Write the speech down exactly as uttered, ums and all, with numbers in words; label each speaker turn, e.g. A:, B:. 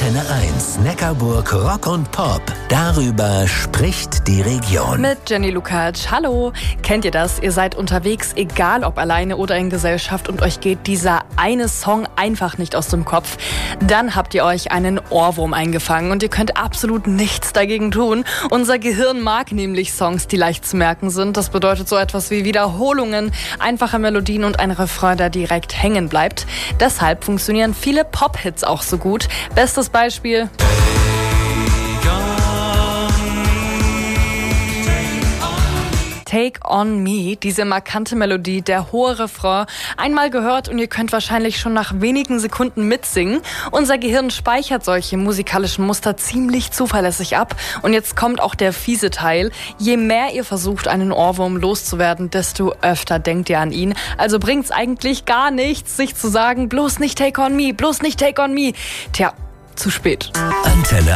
A: Antenne eins, Neckarburg Rock und Pop. Darüber spricht die Region.
B: Mit Jenny Lukacs. Hallo. Kennt ihr das? Ihr seid unterwegs, egal ob alleine oder in Gesellschaft, und euch geht dieser eine Song einfach nicht aus dem Kopf. Dann habt ihr euch einen Ohrwurm eingefangen und ihr könnt absolut nichts dagegen tun. Unser Gehirn mag nämlich Songs, die leicht zu merken sind. Das bedeutet so etwas wie Wiederholungen, einfache Melodien und ein Refrain, der direkt hängen bleibt. Deshalb funktionieren viele Pop-Hits auch so gut. Bestes Beispiel: Take on Me, diese markante Melodie, der hohe Refrain, einmal gehört und ihr könnt wahrscheinlich schon nach wenigen Sekunden mitsingen. Unser Gehirn speichert solche musikalischen Muster ziemlich zuverlässig ab. Und jetzt kommt auch der fiese Teil. Je mehr ihr versucht, einen Ohrwurm loszuwerden, desto öfter denkt ihr an ihn. Also bringt's eigentlich gar nichts, sich zu sagen, bloß nicht Take on Me, bloß nicht Take on Me. Tja, zu spät.
A: Antenne